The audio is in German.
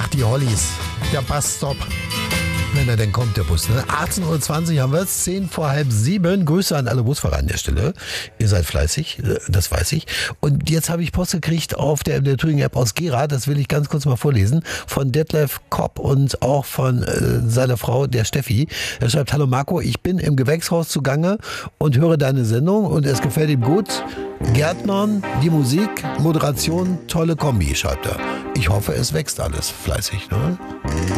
die Hollies. Der Busstop. Wenn er denn kommt, der Bus. Ne? 18.20 Uhr haben wir es, 6:10. Grüße an alle Busfahrer an der Stelle. Ihr seid fleißig, das weiß ich. Und jetzt habe ich Post gekriegt auf der MDR Thüringen App aus Gera, das will ich ganz kurz mal vorlesen, von Detlef Kopp und auch von seiner Frau, der Steffi. Er schreibt: Hallo Marco, ich bin im Gewächshaus zugange und höre deine Sendung und es gefällt ihm gut. Gärtnern, die Musik, Moderation, tolle Kombi, schreibt er. Ich hoffe, es wächst alles fleißig. Ne?